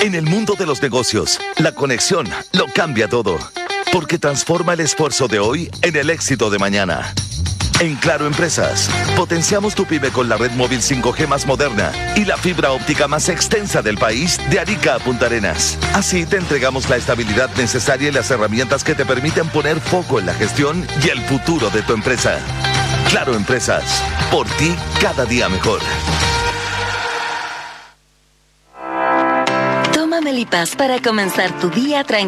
En el mundo de los negocios, la conexión lo cambia todo, porque transforma el esfuerzo de hoy en el éxito de mañana. En Claro Empresas, potenciamos tu pyme con la red móvil 5G más moderna y la fibra óptica más extensa del país de Arica a Punta Arenas. Así te entregamos la estabilidad necesaria y las herramientas que te permiten poner foco en la gestión y el futuro de tu empresa. Claro Empresas, por ti cada día mejor. Toma Melipaz para comenzar tu día tranquilo.